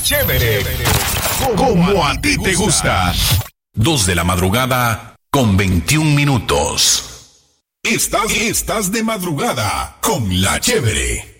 Chévere. Como a ti te gusta. 2:21 a.m. Estás de madrugada con La Chévere.